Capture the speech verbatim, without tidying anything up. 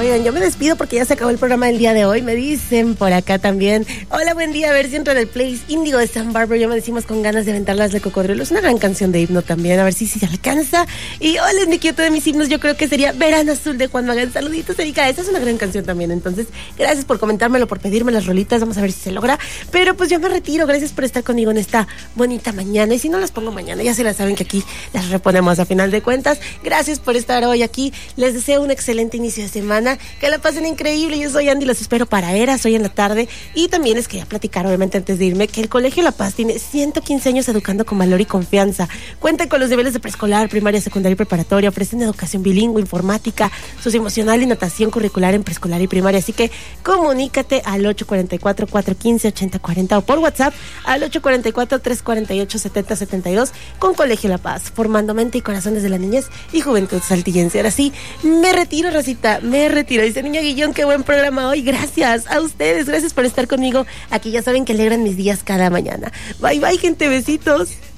Oigan, yo me despido porque ya se acabó el programa del día de hoy. Me dicen por acá también. Hola, buen día. A ver si entro en el playlist Índigo de Sam Barber. Yo me decimos con ganas de aventarlas de cocodrilo. Es una gran canción de himno también. A ver si, si se alcanza. Y hola, es mi quieto de mis himnos. Yo creo que sería Verano Azul de Juan Magán. Saluditos, Erika. Esa es una gran canción también. Entonces, gracias por comentármelo, por pedirme las rolitas. Vamos a ver si se logra. Pero pues yo me retiro. Gracias por estar conmigo en esta bonita mañana. Y si no las pongo mañana, ya se las saben que aquí las reponemos a final de cuentas. Gracias por estar hoy aquí. Les deseo un excelente inicio de semana. Que la pasen increíble. Yo soy Andy, los espero para Eras hoy en la tarde. Y también les quería platicar, obviamente, antes de irme, que el Colegio La Paz tiene ciento quince años educando con valor y confianza. Cuentan con los niveles de preescolar, primaria, secundaria y preparatoria. Ofrecen educación bilingüe, informática, socioemocional y natación curricular en preescolar y primaria. Así que comunícate al ocho cuatro cuatro, cuatro uno cinco, ocho cero cuatro cero o por WhatsApp al ocho cuatro cuatro, tres cuatro ocho, siete cero siete dos con Colegio La Paz, formando mente y corazón desde la niñez y juventud saltillense. Ahora sí, me retiro, Rosita, me retiro. Dice Niño Guillón, qué buen programa hoy. Gracias a ustedes, gracias por estar conmigo. Aquí ya saben que alegran mis días cada mañana. Bye, bye, gente, besitos.